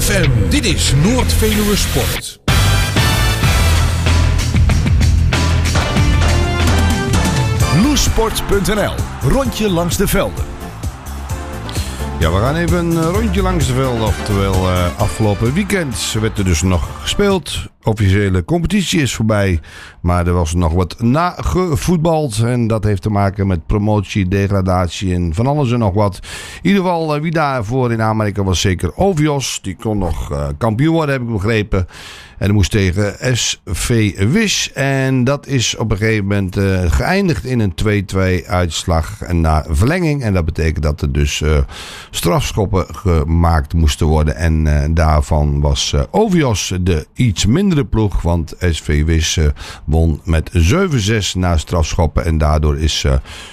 ZFM. Dit is Noord-Veluwe Sport. Loesport.nl. Rondje langs de velden. Ja, we gaan even een rondje langs de velden. Oftewel, afgelopen weekend werd er dus nog gespeeld. Officiële competitie is voorbij. Maar er was nog wat nagevoetbald. En dat heeft te maken met promotie, degradatie en van alles en nog wat. In ieder geval, wie daarvoor in aanmerking was zeker Ovios. Die kon nog kampioen worden, heb ik begrepen. En dat moest tegen SV Wisch. En dat is op een gegeven moment geëindigd in een 2-2 uitslag en na verlenging. En dat betekent dat er dus strafschoppen gemaakt moesten worden. En daarvan was Ovios de iets mindere ploeg. Want SV Wisch won met 7-6 na strafschoppen. En daardoor is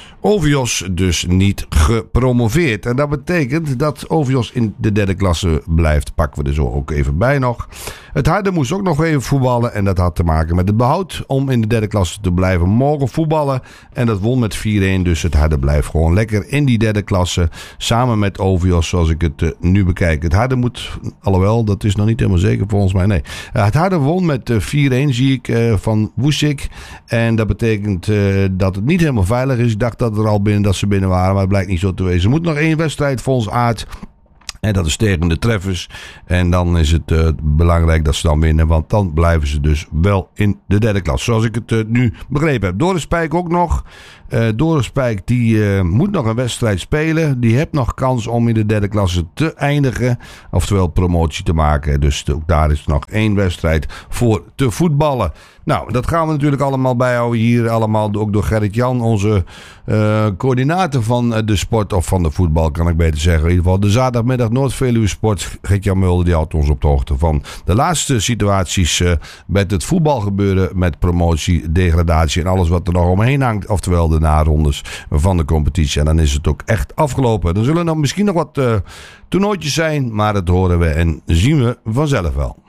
Ovios dus niet gepromoveerd. En dat betekent dat Ovios in de derde klasse blijft. Pakken we er zo ook even bij nog. Het Harde moest ook nog even voetballen. En dat had te maken met het behoud om in de derde klasse te blijven mogen voetballen. En dat won met 4-1. Dus het Harde blijft gewoon lekker in die derde klasse. Samen met Ovios zoals ik het nu bekijk. Het Harde moet, alhoewel dat is nog niet helemaal zeker volgens mij. Nee. Het Harde won met 4-1 zie ik van Woesik. En dat betekent dat het niet helemaal veilig is. Ik dacht dat dat ze binnen waren, maar het blijkt niet zo te wezen. Er moet nog één wedstrijd volgens Aard. En dat is tegen de Treffers. En dan is het belangrijk dat ze dan winnen. Want dan blijven ze dus wel in de derde klas. Zoals ik het nu begrepen heb. Doris-Pijk ook nog. Doris-Pijk die moet nog een wedstrijd spelen. Die heeft nog kans om in de derde klasse te eindigen. Oftewel promotie te maken. Dus ook daar is nog één wedstrijd voor te voetballen. Nou, dat gaan we natuurlijk allemaal bijhouden hier. Allemaal ook door Gerrit-Jan, onze coördinator van de sport. Of van de voetbal, kan ik beter zeggen. In ieder geval de zaterdagmiddag Noord-Veluwe Sport. Gerrit-Jan Mulder die houdt ons op de hoogte van de laatste situaties met het voetbalgebeuren. Met promotie, degradatie en alles wat er nog omheen hangt. Oftewel de narondes van de competitie. En dan is het ook echt afgelopen. Er zullen nog misschien nog wat toernooitjes zijn. Maar dat horen we en zien we vanzelf wel.